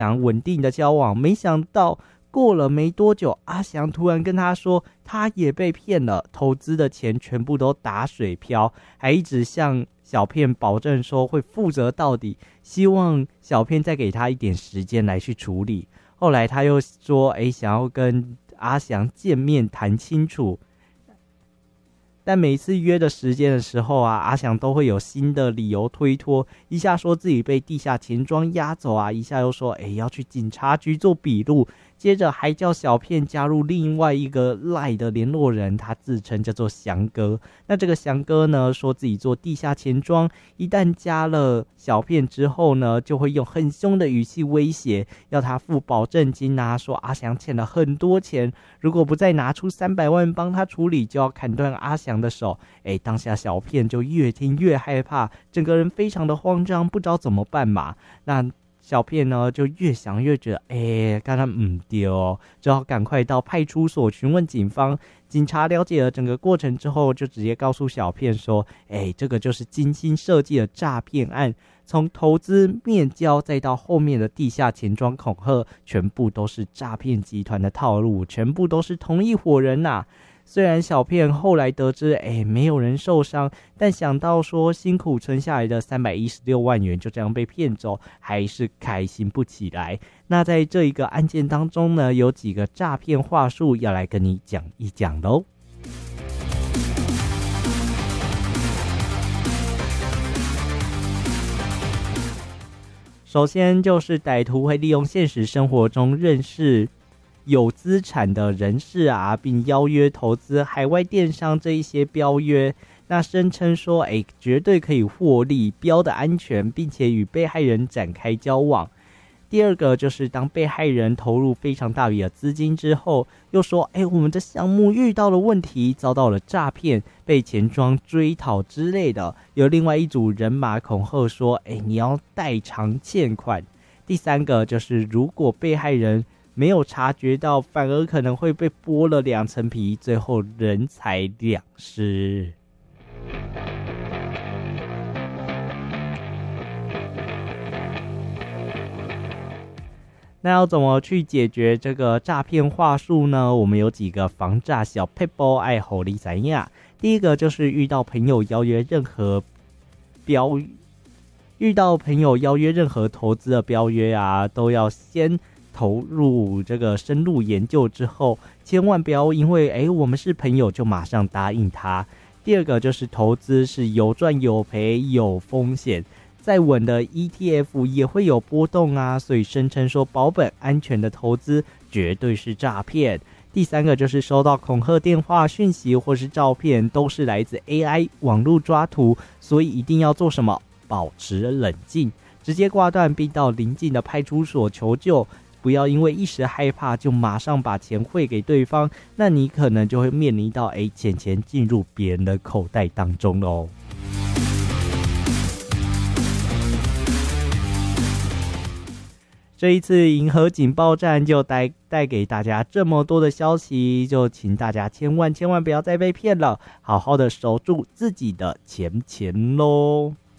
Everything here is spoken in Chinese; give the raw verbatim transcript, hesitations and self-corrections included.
翔稳定的交往，没想到过了没多久，阿翔突然跟他说他也被骗了，投资的钱全部都打水漂，还一直向小片保证说会负责到底，希望小片再给他一点时间来去处理。后来他又说诶想要跟阿翔见面谈清楚，但每次约的时间的时候啊，阿翔都会有新的理由推脱，一下说自己被地下钱庄押走啊，一下又说诶要去警察局做笔录，接着还叫小片加入另外一个 LINE 的联络人，他自称叫做翔哥。那这个翔哥呢，说自己做地下钱庄，一旦加了小片之后呢，就会用很凶的语气威胁，要他付保证金啊，说阿翔欠了很多钱，如果不再拿出三百万帮他处理，就要砍断阿翔的手。诶，当下小片就越听越害怕，整个人非常的慌张，不知道怎么办嘛。那小片呢就越想越觉得诶刚刚唔对哦，只好赶快到派出所询问警方。警察了解了整个过程之后，就直接告诉小片说诶这个就是精心设计的诈骗案，从投资面交再到后面的地下钱庄恐吓，全部都是诈骗集团的套路，全部都是同一伙人啊。虽然小片后来得知诶没有人受伤，但想到说辛苦存下来的三百一十六万元就这样被骗走，还是开心不起来。那在这一个案件当中呢，有几个诈骗话术要来跟你讲一讲咯。首先就是歹徒会利用现实生活中认识有资产的人士啊，并邀约投资海外电商这一些标约，那声称说诶绝对可以获利，标的安全，并且与被害人展开交往。第二个就是当被害人投入非常大笔的资金之后，又说诶我们的项目遇到了问题，遭到了诈骗，被钱庄追讨之类的。有另外一组人马恐吓说诶你要代偿欠款。第三个就是如果被害人没有察觉到，反而可能会被剥了两层皮，最后人财两失。那要怎么去解决这个诈骗话术呢？我们有几个防诈小撇步爱互你知影。第一个就是遇到朋友邀约任何标遇到朋友邀约任何投资的标约啊，都要先投入这个深入研究之后，千万不要因为诶我们是朋友就马上答应他。第二个就是投资是有赚有赔有风险，再稳的 E T F 也会有波动啊，所以声称说保本安全的投资绝对是诈骗。第三个就是收到恐吓电话讯息或是照片都是来自 A I 网络抓图，所以一定要做什么？保持冷静，直接挂断并到邻近的派出所求救，不要因为一时害怕就马上把钱汇给对方，那你可能就会面临到诶钱钱进入别人的口袋当中咯。这一次银河警报站就带带给大家这么多的消息，就请大家千万千万不要再被骗了，好好的守住自己的钱钱咯。